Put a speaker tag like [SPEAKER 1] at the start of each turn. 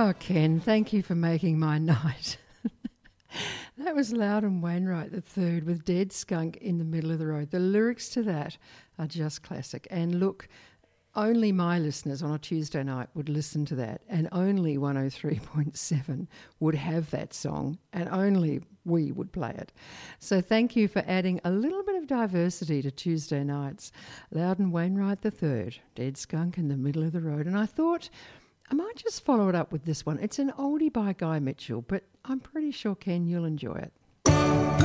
[SPEAKER 1] Oh, Ken, thank you for making my night. That was Loudon Wainwright III with Dead Skunk in the Middle of the Road. The lyrics to that are just classic. And look, only my listeners on a Tuesday night would listen to that, and only 103.7 would have that song, and only we would play it. So thank you for adding a little bit of diversity to Tuesday nights. Loudon Wainwright III, Dead Skunk in the Middle of the Road. And I thought I might just follow it up with this one. It's an oldie by Guy Mitchell, but I'm pretty sure, Ken, you'll enjoy it.